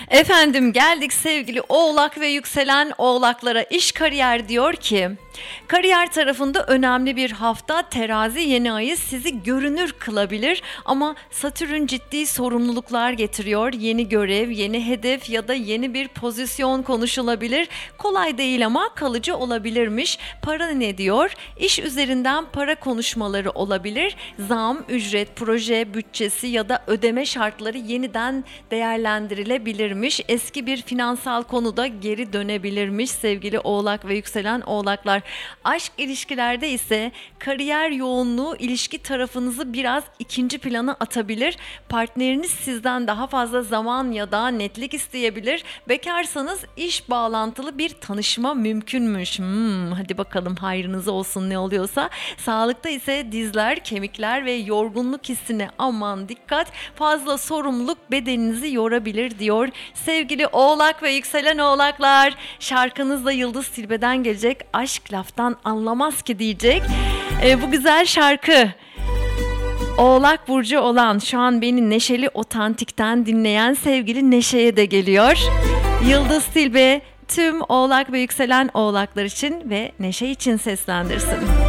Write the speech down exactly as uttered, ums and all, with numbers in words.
Efendim geldik sevgili Oğlak ve yükselen Oğlaklara. İş kariyer diyor ki, kariyer tarafında önemli bir hafta. Terazi yeni ayı sizi görünür kılabilir ama Satürn ciddi sorumluluklar getiriyor. Yeni görev, yeni hedef ya da yeni bir pozisyon konuşulabilir. Kolay değil ama kalıcı olabilirmiş. Para ne diyor? İş üzerinden para konuşmaları olabilir. Zam, ücret, proje bütçesi ya da ödeme şartları yeniden değerlendirilebilirmiş. Eski bir finansal konuda geri dönebilirmiş sevgili Oğlak ve yükselen Oğlaklar. Aşk ilişkilerde ise kariyer yoğunluğu ilişki tarafınızı biraz ikinci plana atabilir. Partneriniz sizden daha fazla zaman ya da netlik isteyebilir. Bekarsanız iş bağlantılı bir tanışma mümkünmüş. Hmm, hadi bakalım hayrınıza olsun ne oluyorsa. Sağlıkta ise dizler, kemikler ve yorgunluk hissine aman dikkat. Fazla sorumluluk bedeninizi yorabilir diyor. Sevgili Oğlak ve yükselen Oğlaklar, şarkınız da Yıldız Tilbe'den gelecek. Aşk laftan anlamaz ki diyecek. E, bu güzel şarkı Oğlak burcu olan, şu an beni Neşeli Otantik'ten dinleyen sevgili Neşe'ye de geliyor. Yıldız Tilbe tüm Oğlak ve yükselen Oğlaklar için ve Neşe için seslendirsin.